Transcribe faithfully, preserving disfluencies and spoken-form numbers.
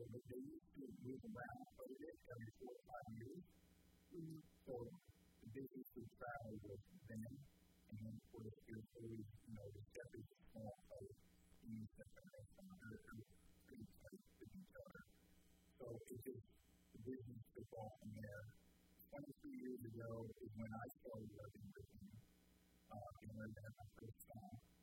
but they used to move around quite a bit every four or five years. Mm-hmm. So the business would travel with them, and then of course there's always, you know, the step is a small place, and you step in a restaurant, they're pretty tight with each other. So it just, the business took off from there. twenty-three years ago is when I started working with them, uh, in order to have my first job.